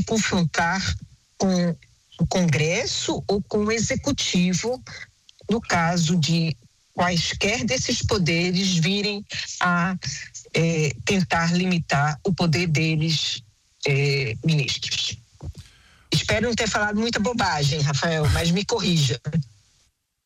confrontar com o Congresso ou com o Executivo, no caso de quaisquer desses poderes virem a tentar limitar o poder deles, ministros. Espero não ter falado muita bobagem, Rafael, mas me corrija.